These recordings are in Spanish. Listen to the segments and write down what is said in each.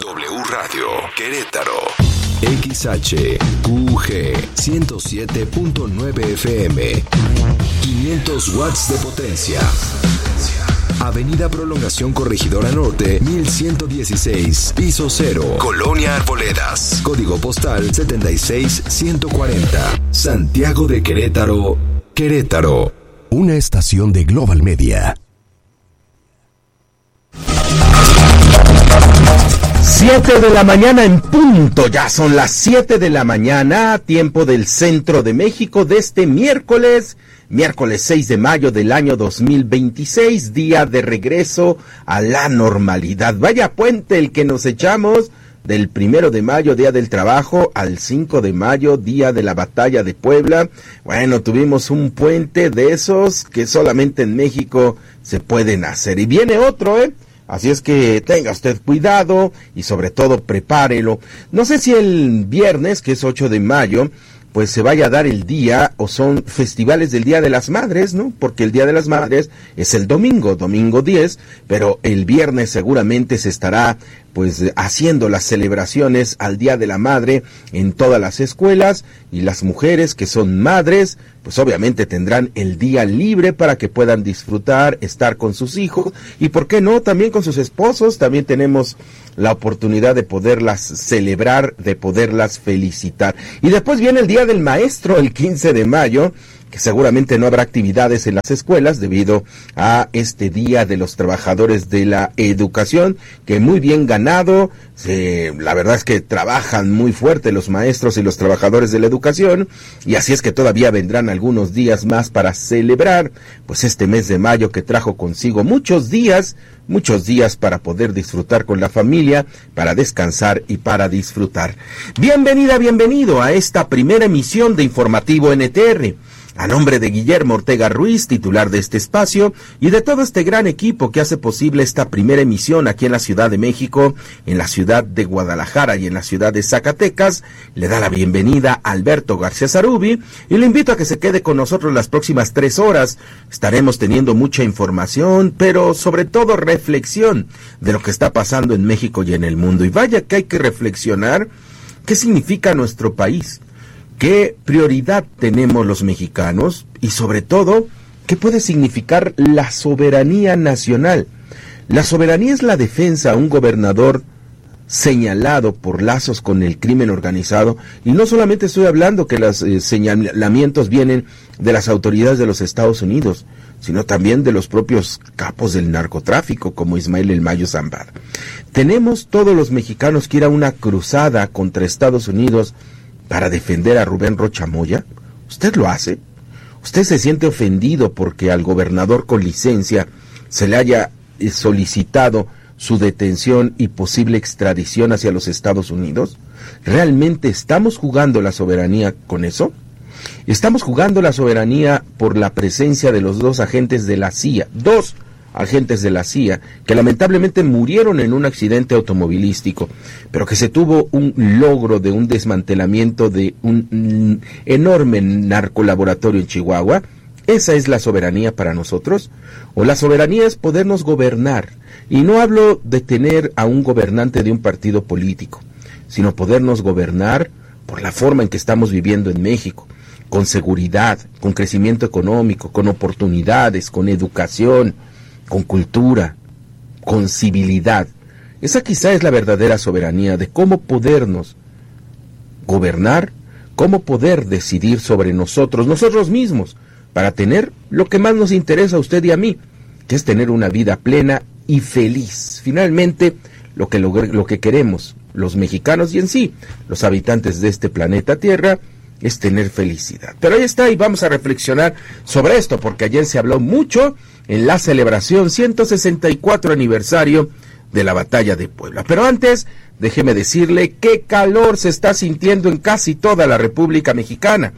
W Radio Querétaro. XHQG 107.9 FM. 500 watts de potencia. Avenida Prolongación Corregidora Norte, 1116, piso 0, Colonia Arboledas. Código postal 76140. Santiago de Querétaro, Querétaro. Una estación de Global Media. 7 de la mañana en punto, ya son las 7 de la mañana, tiempo del centro de México de este miércoles 6 de mayo del año 2026, día de regreso a la normalidad. Vaya puente el que nos echamos del 1 de mayo, día del trabajo, al 5 de mayo, día de la batalla de Puebla. Bueno, tuvimos un puente de esos que solamente en México se pueden hacer. Y viene otro, Así es que tenga usted cuidado y sobre todo prepárelo. No sé si el viernes, que es 8 de mayo, pues se vaya a dar el día o son festivales del Día de las Madres, ¿no? Porque el Día de las Madres es el domingo 10, pero el viernes seguramente se estará pues haciendo las celebraciones al Día de la Madre en todas las escuelas, y las mujeres que son madres pues obviamente tendrán el día libre para que puedan disfrutar, estar con sus hijos y por qué no también con sus esposos. También tenemos la oportunidad de poderlas celebrar, de poderlas felicitar. Y después viene el Día del Maestro, el 15 de mayo, que seguramente no habrá actividades en las escuelas debido a este Día de los Trabajadores de la Educación, que muy bien ganado. La verdad es que trabajan muy fuerte los maestros y los trabajadores de la educación, y así es que todavía vendrán algunos días más para celebrar pues este mes de mayo, que trajo consigo muchos días para poder disfrutar con la familia, para descansar y para disfrutar. Bienvenido a esta primera emisión de Informativo NTR. A nombre de Guillermo Ortega Ruiz, titular de este espacio, y de todo este gran equipo que hace posible esta primera emisión aquí en la Ciudad de México, en la ciudad de Guadalajara y en la ciudad de Zacatecas, le da la bienvenida a Alberto García Zarubi y le invito a que se quede con nosotros las próximas 3 horas. Estaremos teniendo mucha información, pero sobre todo reflexión de lo que está pasando en México y en el mundo. Y vaya que hay que reflexionar qué significa nuestro país. ¿Qué prioridad tenemos los mexicanos? Y sobre todo, ¿qué puede significar la soberanía nacional? La soberanía es la defensa a un gobernador señalado por lazos con el crimen organizado, y no solamente estoy hablando que los señalamientos vienen de las autoridades de los Estados Unidos, sino también de los propios capos del narcotráfico, como Ismael El Mayo Zambada. Tenemos todos los mexicanos que ir a una cruzada contra Estados Unidos para defender a Rubén Rocha Moya. ¿Usted lo hace? ¿Usted se siente ofendido porque al gobernador con licencia se le haya solicitado su detención y posible extradición hacia los Estados Unidos? ¿Realmente estamos jugando la soberanía con eso? Estamos jugando la soberanía por la presencia de los 2 agentes de la CIA, 2 agentes de la CIA, que lamentablemente murieron en un accidente automovilístico, pero que se tuvo un logro de un desmantelamiento de un enorme narcolaboratorio en Chihuahua. ¿Esa es la soberanía para nosotros? ¿O la soberanía es podernos gobernar? Y no hablo de tener a un gobernante de un partido político, sino podernos gobernar por la forma en que estamos viviendo en México, con seguridad, con crecimiento económico, con oportunidades, con educación, con cultura, con civilidad. Esa quizá es la verdadera soberanía, de cómo podernos gobernar, cómo poder decidir sobre nosotros mismos, para tener lo que más nos interesa a usted y a mí, que es tener una vida plena y feliz. Finalmente, lo que queremos los mexicanos y en sí los habitantes de este planeta Tierra es tener felicidad. Pero ahí está, y vamos a reflexionar sobre esto, porque ayer se habló mucho en la celebración 164 aniversario de la Batalla de Puebla. Pero antes, déjeme decirle qué calor se está sintiendo en casi toda la República Mexicana.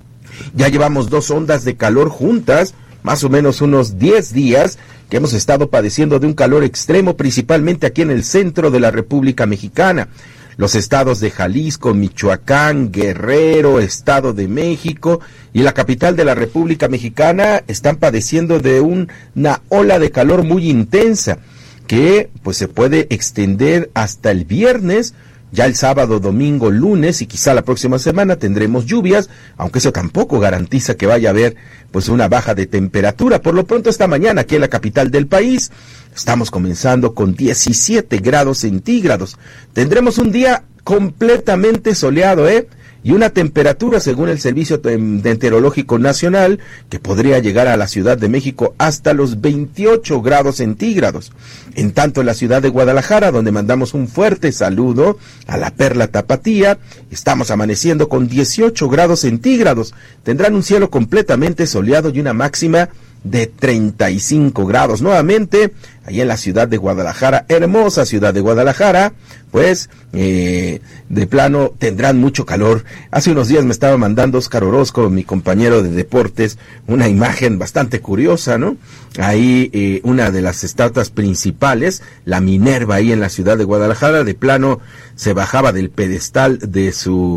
Ya llevamos 2 ondas de calor juntas, más o menos unos 10 días, que hemos estado padeciendo de un calor extremo, principalmente aquí en el centro de la República Mexicana. Los estados de Jalisco, Michoacán, Guerrero, Estado de México y la capital de la República Mexicana están padeciendo de una ola de calor muy intensa. que pues se puede extender hasta el viernes. Ya el sábado, domingo, lunes y quizá la próxima semana tendremos lluvias, aunque eso tampoco garantiza que vaya a haber pues una baja de temperatura. Por lo pronto esta mañana aquí en la capital del país estamos comenzando con 17 grados centígrados. Tendremos un día completamente soleado, y una temperatura, según el Servicio Meteorológico Nacional, que podría llegar a la Ciudad de México hasta los 28 grados centígrados. En tanto, en la ciudad de Guadalajara, donde mandamos un fuerte saludo a la Perla Tapatía, estamos amaneciendo con 18 grados centígrados. Tendrán un cielo completamente soleado y una máxima de 35 grados. Nuevamente, ahí en la ciudad de Guadalajara, hermosa ciudad de Guadalajara, pues de plano tendrán mucho calor. Hace unos días me estaba mandando Oscar Orozco, mi compañero de deportes, una imagen bastante curiosa, ¿no? Ahí una de las estatuas principales, la Minerva, ahí en la ciudad de Guadalajara, de plano se bajaba del pedestal de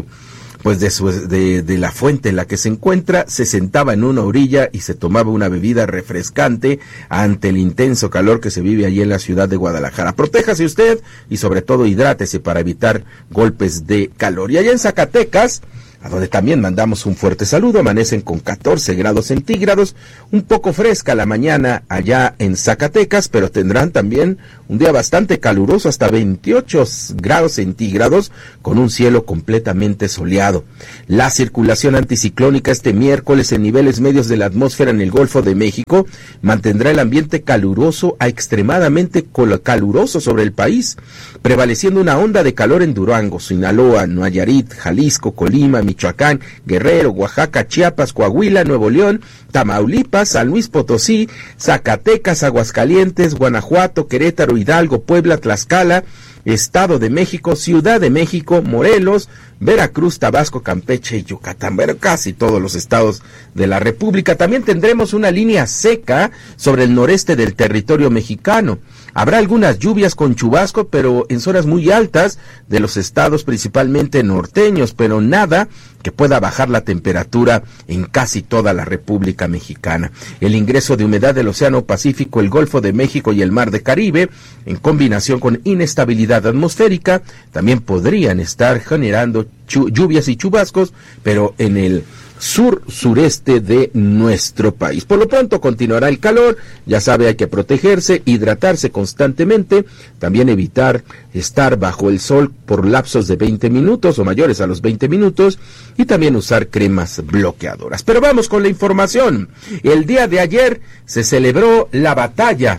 la fuente en la que se encuentra, se sentaba en una orilla y se tomaba una bebida refrescante ante el intenso calor que se vive allí en la ciudad de Guadalajara. Protéjase usted y sobre todo hidrátese para evitar golpes de calor. Y allá en Zacatecas, a donde también mandamos un fuerte saludo, amanecen con 14 grados centígrados, un poco fresca la mañana allá en Zacatecas, pero tendrán también un día bastante caluroso, hasta 28 grados centígrados, con un cielo completamente soleado. La circulación anticiclónica este miércoles en niveles medios de la atmósfera en el Golfo de México mantendrá el ambiente caluroso a extremadamente caluroso sobre el país, prevaleciendo una onda de calor en Durango, Sinaloa, Nayarit, Jalisco, Colima, Michoacán, Guerrero, Oaxaca, Chiapas, Coahuila, Nuevo León, Tamaulipas, San Luis Potosí, Zacatecas, Aguascalientes, Guanajuato, Querétaro, Hidalgo, Puebla, Tlaxcala, Estado de México, Ciudad de México, Morelos, Veracruz, Tabasco, Campeche y Yucatán. Bueno, casi todos los estados de la República. También tendremos una línea seca sobre el noreste del territorio mexicano. Habrá algunas lluvias con chubasco, pero en zonas muy altas de los estados, principalmente norteños, pero nada que pueda bajar la temperatura en casi toda la República Mexicana. El ingreso de humedad del Océano Pacífico, el Golfo de México y el Mar de Caribe, en combinación con inestabilidad atmosférica, también podrían estar generando lluvias y chubascos, pero en el sureste de nuestro país. Por lo pronto continuará el calor, ya sabe, hay que protegerse, hidratarse constantemente, también evitar estar bajo el sol por lapsos de 20 minutos o mayores a los 20 minutos y también usar cremas bloqueadoras. Pero vamos con la información. El día de ayer se celebró la batalla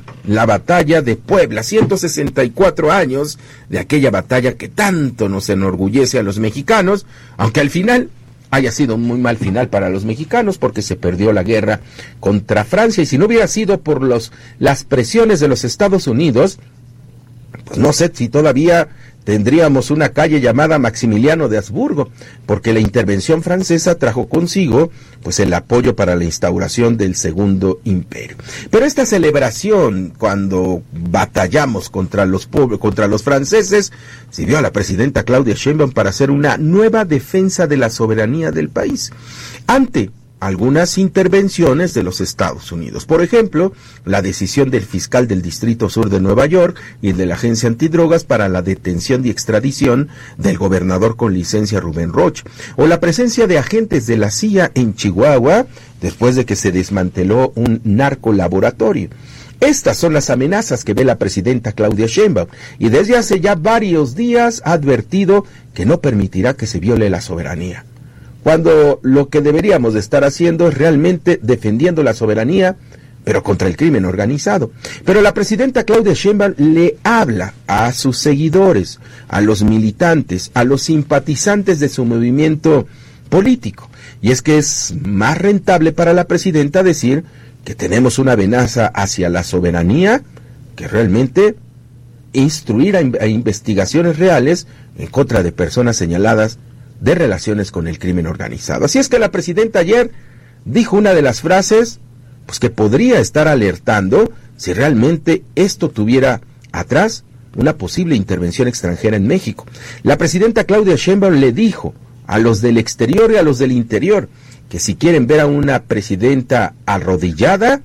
de Puebla, 164 años de aquella batalla que tanto nos enorgullece a los mexicanos, aunque al final haya sido un muy mal final para los mexicanos porque se perdió la guerra contra Francia, y si no hubiera sido por las presiones de los Estados Unidos, pues no sé si todavía tendríamos una calle llamada Maximiliano de Habsburgo, porque la intervención francesa trajo consigo pues el apoyo para la instauración del Segundo Imperio. Pero esta celebración, cuando batallamos contra los franceses, sirvió a la presidenta Claudia Sheinbaum para hacer una nueva defensa de la soberanía del país ante algunas intervenciones de los Estados Unidos. Por ejemplo, la decisión del fiscal del Distrito Sur de Nueva York y de la Agencia Antidrogas para la detención y extradición del gobernador con licencia Rubén Rocha, o la presencia de agentes de la CIA en Chihuahua después de que se desmanteló un narcolaboratorio. Estas son las amenazas que ve la presidenta Claudia Sheinbaum, y desde hace ya varios días ha advertido que no permitirá que se viole la soberanía, cuando lo que deberíamos de estar haciendo es realmente defendiendo la soberanía, pero contra el crimen organizado. Pero la presidenta Claudia Sheinbaum le habla a sus seguidores, a los militantes, a los simpatizantes de su movimiento político, y es que es más rentable para la presidenta decir que tenemos una amenaza hacia la soberanía que realmente instruir a investigaciones reales en contra de personas señaladas de relaciones con el crimen organizado. Así es que la presidenta ayer dijo una de las frases pues que podría estar alertando si realmente esto tuviera atrás una posible intervención extranjera en México. La presidenta Claudia Sheinbaum le dijo a los del exterior y a los del interior que si quieren ver a una presidenta arrodillada,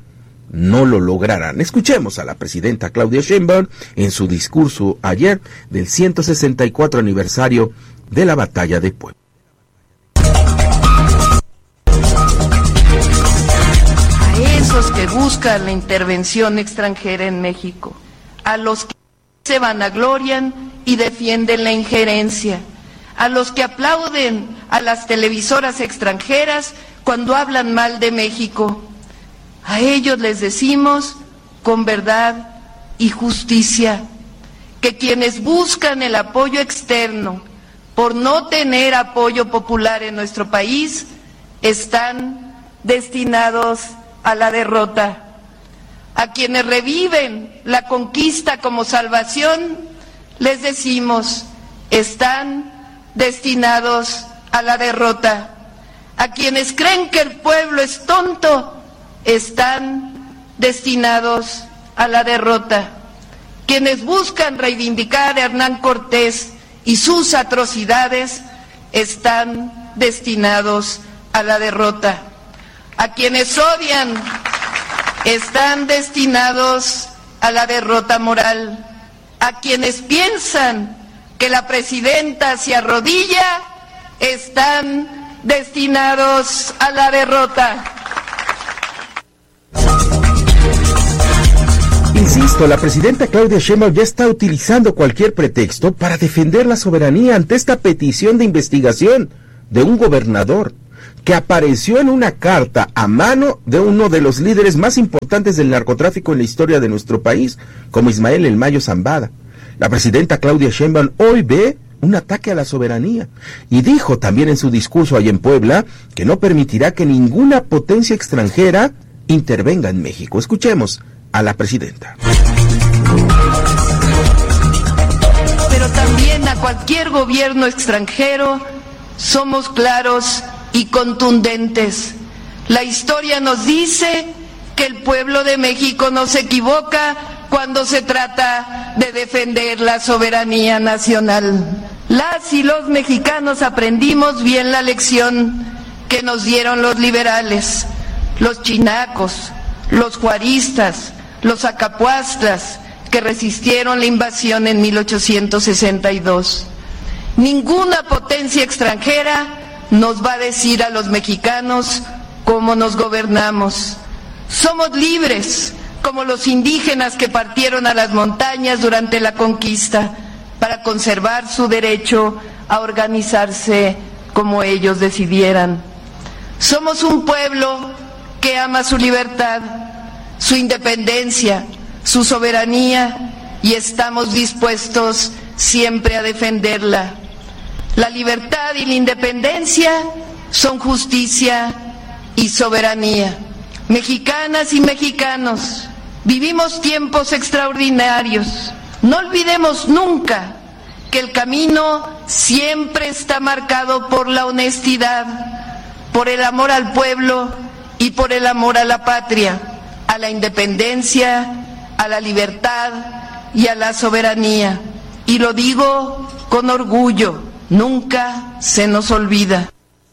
no lo lograrán. Escuchemos a la presidenta Claudia Sheinbaum en su discurso ayer del 164 aniversario de la Batalla de Puebla. A esos que buscan la intervención extranjera en México, a los que se vanaglorian y defienden la injerencia, a los que aplauden a las televisoras extranjeras cuando hablan mal de México, a ellos les decimos con verdad y justicia que quienes buscan el apoyo externo por no tener apoyo popular en nuestro país están destinados a la derrota. A quienes reviven la conquista como salvación, les decimos, están destinados a la derrota. A quienes creen que el pueblo es tonto, están destinados a la derrota. Quienes buscan reivindicar a Hernán Cortés y sus atrocidades, están destinados a la derrota. A quienes odian, están destinados a la derrota moral. A quienes piensan que la presidenta se arrodilla, están destinados a la derrota. Insisto, la presidenta Claudia Sheinbaum ya está utilizando cualquier pretexto para defender la soberanía ante esta petición de investigación de un gobernador que apareció en una carta a mano de uno de los líderes más importantes del narcotráfico en la historia de nuestro país, como Ismael El Mayo Zambada. La presidenta Claudia Sheinbaum hoy ve un ataque a la soberanía y dijo también en su discurso allá en Puebla que no permitirá que ninguna potencia extranjera intervenga en México. Escuchemos a la presidenta. Pero también a cualquier gobierno extranjero somos claros y contundentes. La historia nos dice que el pueblo de México no se equivoca cuando se trata de defender la soberanía nacional. Las y los mexicanos aprendimos bien la lección que nos dieron los liberales, los chinacos, los juaristas, los acapuastlas que resistieron la invasión en 1862. Ninguna potencia extranjera nos va a decir a los mexicanos cómo nos gobernamos. Somos libres, como los indígenas que partieron a las montañas durante la conquista para conservar su derecho a organizarse como ellos decidieran. Somos un pueblo que ama su libertad, su independencia, su soberanía, y estamos dispuestos siempre a defenderla. La libertad y la independencia son justicia y soberanía. Mexicanas y mexicanos, vivimos tiempos extraordinarios. No olvidemos nunca que el camino siempre está marcado por la honestidad, por el amor al pueblo y por el amor a la patria, a la independencia, a la libertad y a la soberanía. Y lo digo con orgullo, nunca se nos olvida.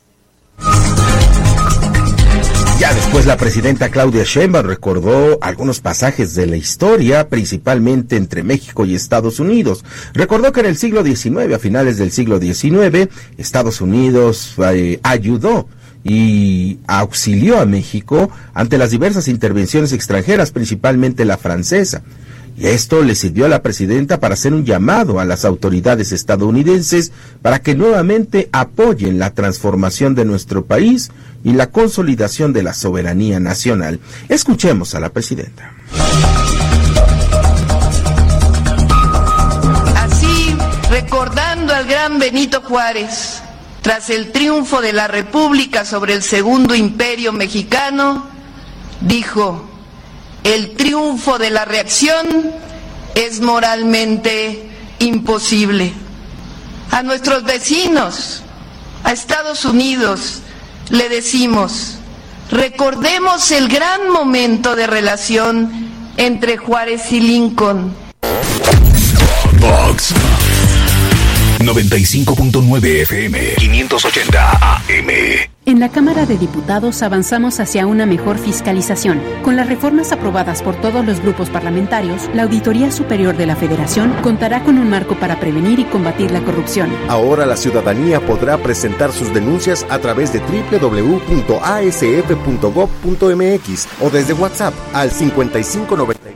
Ya después la presidenta Claudia Sheinbaum recordó algunos pasajes de la historia, principalmente entre México y Estados Unidos. Recordó que en el siglo XIX, a finales del siglo XIX, Estados Unidos ayudó y auxilió a México ante las diversas intervenciones extranjeras, principalmente la francesa. Y esto le sirvió a la presidenta para hacer un llamado a las autoridades estadounidenses para que nuevamente apoyen la transformación de nuestro país y la consolidación de la soberanía nacional. Escuchemos a la presidenta. Así, recordando al gran Benito Juárez, tras el triunfo de la República sobre el Segundo Imperio Mexicano, dijo: el triunfo de la reacción es moralmente imposible. A nuestros vecinos, a Estados Unidos, le decimos, recordemos el gran momento de relación entre Juárez y Lincoln. Vox 95.9 FM 580 AM. En la Cámara de Diputados avanzamos hacia una mejor fiscalización. Con las reformas aprobadas por todos los grupos parlamentarios, la Auditoría Superior de la Federación contará con un marco para prevenir y combatir la corrupción. Ahora la ciudadanía podrá presentar sus denuncias a través de www.asf.gov.mx o desde WhatsApp al 5590.